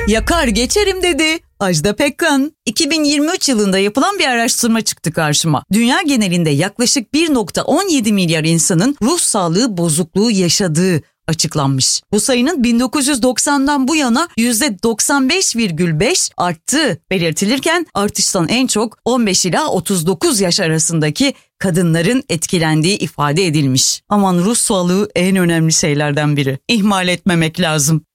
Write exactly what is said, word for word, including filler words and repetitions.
Yakar geçerim dedi Ajda Pekkan. iki bin yirmi üç yılında yapılan bir araştırma çıktı karşıma. Dünya genelinde yaklaşık bir nokta on yedi milyar insanın ruh sağlığı bozukluğu yaşadığı açıklanmış. Bu sayının bin dokuz yüz doksandan bu yana yüzde doksan beş virgül beş arttığı belirtilirken artıştan en çok on beş ila otuz dokuz yaş arasındaki kadınların etkilendiği ifade edilmiş. Aman ruh sağlığı en önemli şeylerden biri. İhmal etmemek lazım.